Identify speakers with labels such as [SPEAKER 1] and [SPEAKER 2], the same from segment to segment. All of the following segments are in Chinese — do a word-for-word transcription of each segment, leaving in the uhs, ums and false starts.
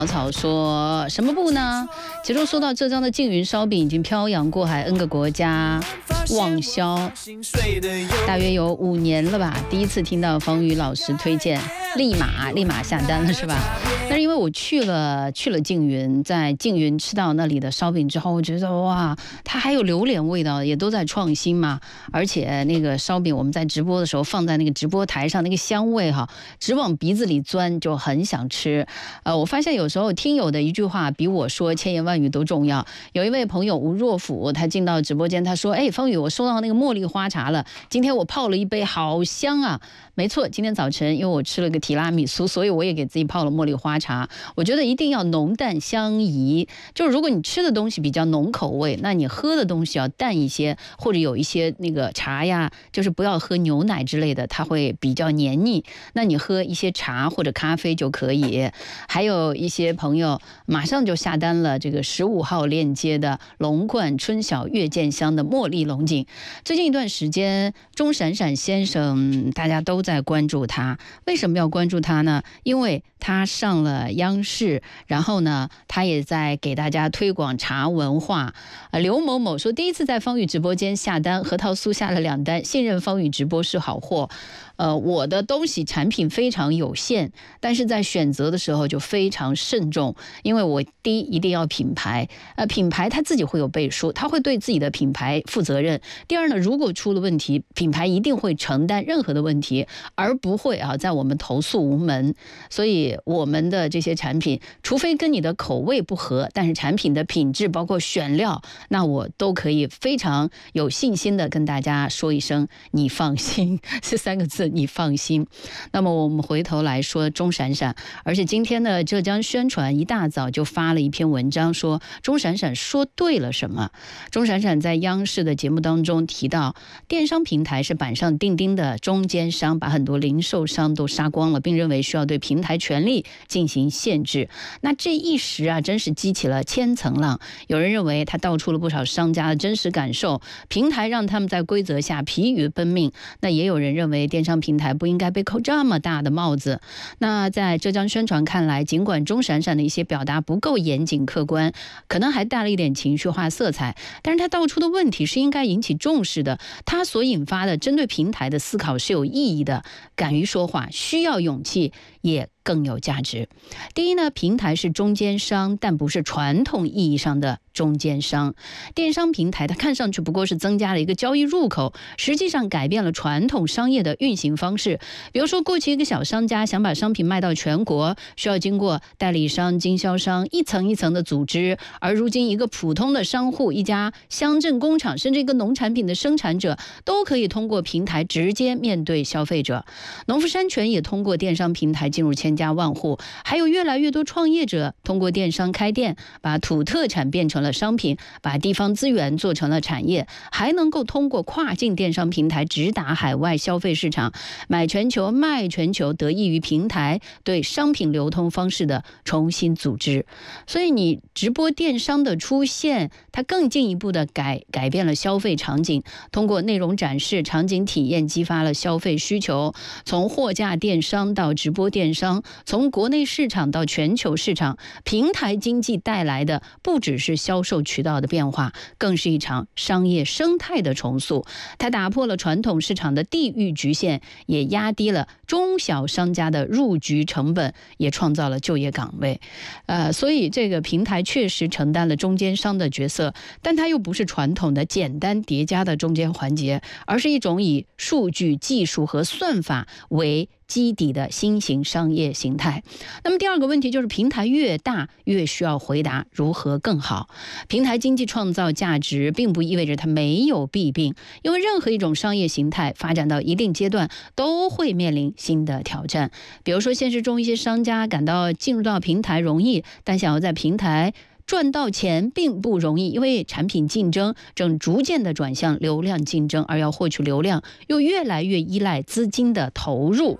[SPEAKER 1] 草草说什么不呢？其中说到浙江的缙云烧饼已经漂洋过海 N 个国家旺销，大约有五年了吧。第一次听到方宇老师推荐，立马立马下单了是吧？但是因为我去了去了缙云，在缙云吃到那里的烧饼之后，我觉得哇，它还有榴莲味道，也都在创新嘛。而且那个烧饼我们在直播的时候放在那个直播台上，那个香味哈，直往鼻子里钻，就很想吃。呃，我发现有时候听友的一句话比我说千言万语都重要。有一位朋友吴若甫，他进到直播间，他说：“哎，方宇，我收到那个茉莉花茶了，今天我泡了一杯，好香啊！”没错，今天早晨因为我吃了个提拉米苏，所以我也给自己泡了茉莉花茶。我觉得一定要浓淡相宜，就是如果你吃的东西比较浓口味，那你喝的东西要淡一些，或者有一些那个茶呀，就是不要喝牛奶之类的，它会比较黏腻。那你喝一些茶或者咖啡就可以。还有一些朋友马上就下单了这个十五号链接的龙冠春晓月见香的茉莉龙井。最近一段时间，钟闪闪先生大家都在关注他，为什么要关注他呢？因为他上了央视，然后呢，他也在给大家推广茶文化。呃，刘某某说，第一次在方宇直播间下单，核桃酥下了两单，信任方宇直播是好货。呃，我的东西产品非常有限，但是在选择的时候就非常慎重，因为我第一一定要品牌，呃，品牌它自己会有背书，它会对自己的品牌负责任。第二呢，如果出了问题，品牌一定会承担任何的问题，而不会啊在我们投诉无门。所以我们的这些产品，除非跟你的口味不合，但是产品的品质包括选料，那我都可以非常有信心的跟大家说一声，你放心，这三个字。你放心。那么我们回头来说钟闪闪，而且今天的浙江宣传一大早就发了一篇文章，说钟闪闪说对了什么。钟闪闪在央视的节目当中提到，电商平台是板上钉钉的中间商，把很多零售商都杀光了，并认为需要对平台权利进行限制。那这一时啊，真是激起了千层浪。有人认为他道出了不少商家的真实感受，平台让他们在规则下疲于奔命。那也有人认为电商平台不应该被扣这么大的帽子。那在浙江宣传看来，尽管钟闪闪的一些表达不够严谨客观，可能还带了一点情绪化色彩，但是他道出的问题是应该引起重视的，他所引发的针对平台的思考是有意义的，敢于说话需要勇气，也更有价值。第一呢，平台是中间商，但不是传统意义上的中间商。电商平台它看上去不过是增加了一个交易入口，实际上改变了传统商业的运行方式。比如说，过去一个小商家想把商品卖到全国，需要经过代理商、经销商一层一层的组织，而如今一个普通的商户、一家乡镇工厂，甚至一个农产品的生产者，都可以通过平台直接面对消费者。农夫山泉也通过电商平台进入千家万户，还有越来越多创业者通过电商开店，把土特产变成了商品，把地方资源做成了产业，还能够通过跨境电商平台直达海外消费市场，买全球卖全球，得益于平台对商品流通方式的重新组织。所以你直播电商的出现，它更进一步的改改变了消费场景，通过内容展示、场景体验激发了消费需求。从货架电商到直播电商，从国内市场到全球市场，平台经济带来的不只是销售渠道的变化，更是一场商业生态的重塑。它打破了传统市场的地域局限，也压低了中小商家的入局成本，也创造了就业岗位。呃，所以这个平台确实承担了中间商的角色，但它又不是传统的简单叠加的中间环节，而是一种以数据、技术和算法为基底的新型商业形态。那么第二个问题就是，平台越大越需要回答如何更好。平台经济创造价值并不意味着它没有弊病，因为任何一种商业形态发展到一定阶段都会面临新的挑战。比如说现实中一些商家感到进入到平台容易，但想要在平台赚到钱并不容易，因为产品竞争正逐渐的转向流量竞争，而要获取流量又越来越依赖资金的投入。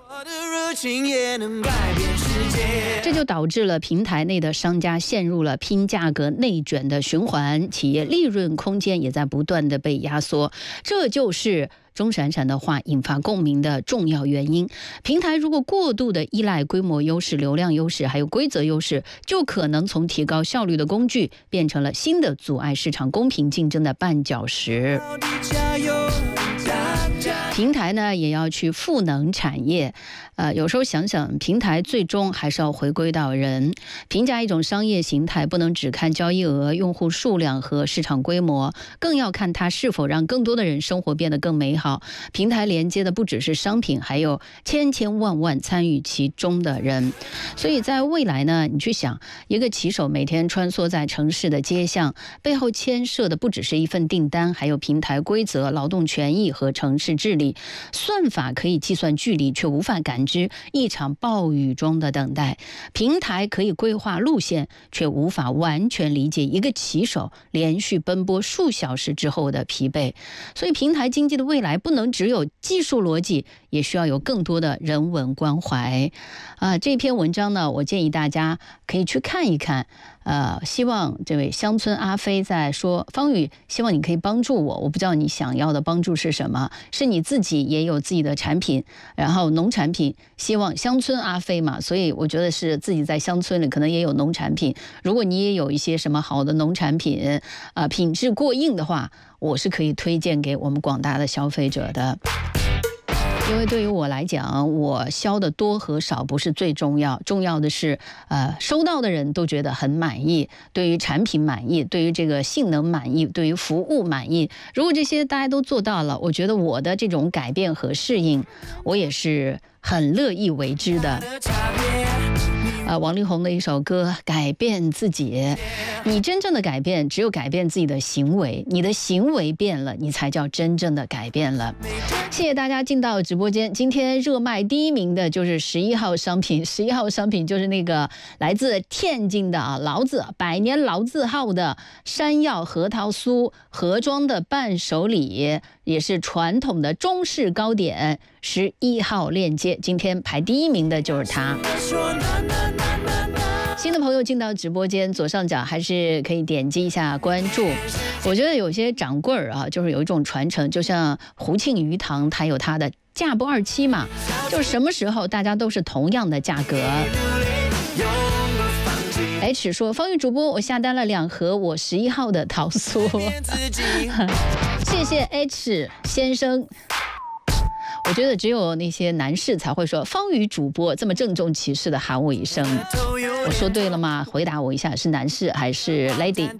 [SPEAKER 1] 这就导致了平台内的商家陷入了拼价格内卷的循环，企业利润空间也在不断的被压缩。这就是钟闪闪的话引发共鸣的重要原因。平台如果过度的依赖规模优势、流量优势还有规则优势，就可能从提高效率的工具变成了新的阻碍市场公平竞争的绊脚石。平台呢也要去赋能产业，呃，有时候想想，平台最终还是要回归到人。评价一种商业形态，不能只看交易额、用户数量和市场规模，更要看它是否让更多的人生活变得更美好。平台连接的不只是商品，还有千千万万参与其中的人。所以在未来呢，你去想，一个骑手每天穿梭在城市的街巷，背后牵涉的不只是一份订单，还有平台规则、劳动权益和城市治理。算法可以计算距离，却无法感知一场暴雨中的等待。平台可以规划路线，却无法完全理解一个骑手连续奔波数小时之后的疲惫。所以平台经济的未来不能只有技术逻辑，也需要有更多的人文关怀。啊，这篇文章呢，我建议大家可以去看一看。呃，希望这位乡村阿飞在说，方宇，希望你可以帮助我。我不知道你想要的帮助是什么，是你自己也有自己的产品，然后农产品，希望乡村阿飞嘛，所以我觉得是自己在乡村里可能也有农产品。如果你也有一些什么好的农产品，呃，品质过硬的话，我是可以推荐给我们广大的消费者的。因为对于我来讲，我销的多和少不是最重要，重要的是，呃，收到的人都觉得很满意，对于产品满意，对于这个性能满意，对于服务满意。如果这些大家都做到了，我觉得我的这种改变和适应，我也是很乐意为之的。呃，王力宏的一首歌《改变自己》，你真正的改变，只有改变自己的行为，你的行为变了，你才叫真正的改变了。谢谢大家进到直播间。今天热卖第一名的就是十一号商品，十一号商品就是那个来自天津的啊老字百年老字号的山药核桃酥盒装的伴手礼，也是传统的中式糕点。十一号链接，今天排第一名的就是它。新的朋友进到直播间，左上角还是可以点击一下关注。我觉得有些掌柜儿啊，就是有一种传承，就像胡庆余堂，它有它的价不二七嘛，就是什么时候大家都是同样的价格。H 说，方宇主播，我下单了两盒我十一号的桃酥，谢谢 H 先生。我觉得只有那些男士才会说方宇主播这么郑重其事的喊我一声。我说对了吗？回答我一下，是男士还是 lady？